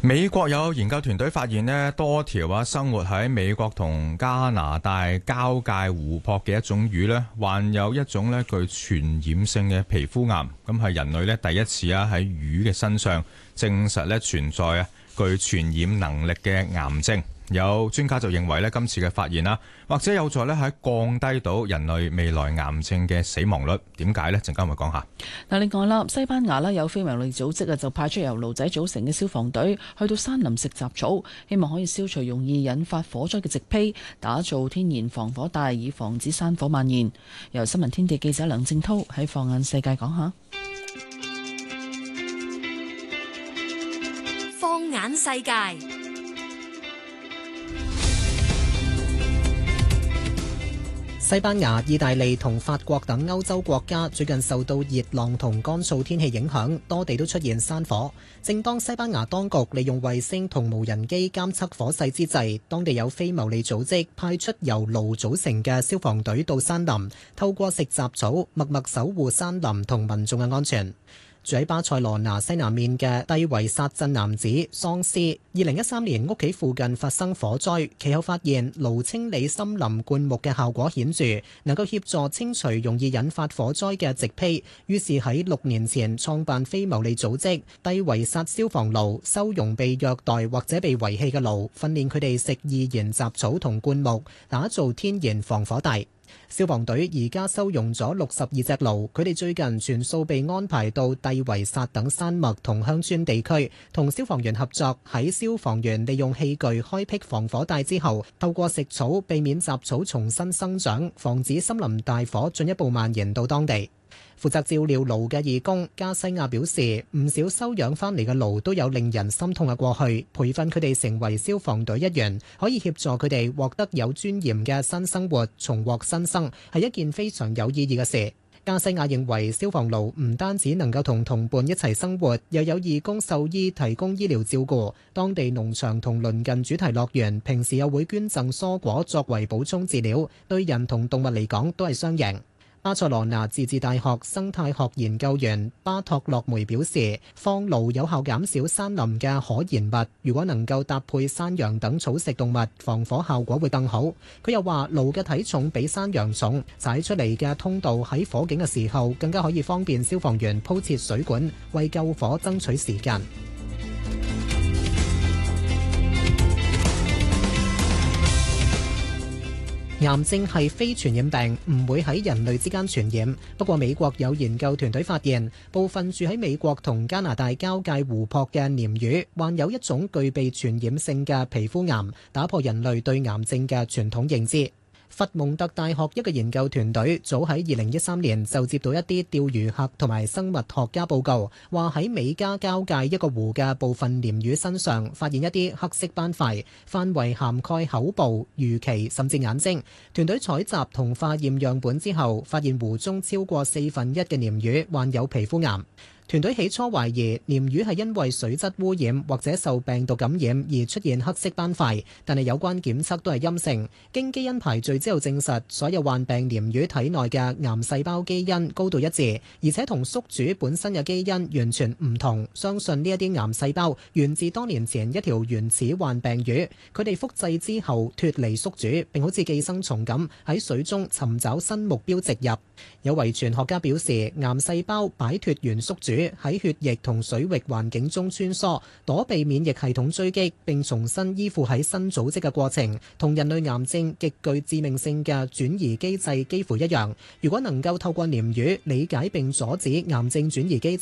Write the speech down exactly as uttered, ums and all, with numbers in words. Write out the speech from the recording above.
美國有研究團隊發現呢，多條啊生活喺美國同加拿大交界湖泊嘅一種魚呢，患有一種呢具傳染性嘅皮膚癌。咁係人類呢第一次啊喺魚嘅身上證實呢存在啊具傳染能力嘅癌症。有專家就認為呢今次嘅發現啦，或者有助呢喺降低到人類未來癌症嘅死亡率。點解呢？陣間會講下。 嗱，另外啦，西班牙啦有非牟利組織啊，就派出由驢仔組成嘅消防隊去到山林食雜草，希望可以消除容易引發火災嘅植被，打造天然防火帶，以防止山火蔓延。由新聞天地記者梁正濤喺放眼世界講下。 放眼世界。 西班牙、意大利同法國等歐洲國家最近受到熱浪同乾燥天氣影響，多地都出現山火。正當西班牙當局利用衛星同無人機監測火勢之際，當地有非牟利組織派出由驢組成嘅消防隊到山林，透過食雜草，默默守護山林同民眾嘅安全。住喺巴塞羅那西南面嘅蒂維薩鎮男子桑斯，二零一三年屋企附近發生火災，其後發現驢清理森林灌木嘅效果顯著，能夠協助清除容易引發火災嘅植被，於是喺六年前創辦非牟利組織蒂維薩消防驢，收容被虐待或者被遺棄嘅驢，訓練佢哋食易燃雜草同灌木，打造天然防火帶。消防隊而家收容咗六十二隻驢，佢哋最近全數被安排到蒂維薩等山脈同鄉村地區，同消防員合作，喺消防員利用器具開闢防火帶之後，透過食草避免雜草重新生長，防止森林大火進一步蔓延到當地。負責照料驢嘅義工加西亞表示，唔少收養翻嚟嘅驢都有令人心痛嘅過去，培訓佢哋成為消防隊一員，可以協助佢哋獲得有尊嚴嘅新生活，重獲新生，係一件非常有意義嘅事。加西亞認為消防驢唔單止能夠同同伴一齊生活，又有義工獸醫提供醫療照顧，當地農場同鄰近主題樂園平時又會捐贈蔬果作為補充飼料，對人同動物嚟講都係雙贏。巴塞羅那自治大學生態學研究員巴托洛梅表示，放驢有效減少山林嘅可燃物，如果能夠搭配山羊等草食動物，防火效果會更好。佢又話，驢嘅體重比山羊重，踩出嚟嘅通道喺火警嘅時候更加可以方便消防員鋪設水管，為救火爭取時間。癌症係非傳染病，唔會喺人類之間傳染。不過美國有研究團隊發現，部分住喺美國同加拿大交界湖泊嘅鯰魚患有一種具備傳染性嘅皮膚癌，打破人類對癌症嘅傳統認知。佛蒙特大學一個研究團隊早喺二零一三年就接到一啲釣魚客同埋生物學家報告，話喺美加交界一個湖嘅部分鯰魚身上發現一啲黑色斑塊，範圍涵蓋口部、魚鰭甚至眼睛。團隊採集同化驗樣本之後，發現湖中超過四分一嘅鯰魚患有皮膚癌。團隊起初懷疑鯰魚係因為水質污染或者受病毒感染而出現黑色斑塊，但係有關檢測都係陰性。經基因排序之後證實，所有患病鯰魚體內嘅癌細胞基因高度一致，而且同宿主本身嘅基因完全唔同。相信呢一啲癌細胞源自多年前一條原始患病魚，佢哋複製之後脫離宿主，並好似寄生蟲咁喺水中尋找新目標植入。有遺傳學家表示，癌細胞擺脫原宿主，喺血液同水域環境中穿梭，躲避免疫系統追擊，並重新依附喺新組織嘅過程，同人類癌症極具致命性嘅轉移機制幾乎一樣。如果能夠透過鯰魚理解並阻止癌症轉移機制，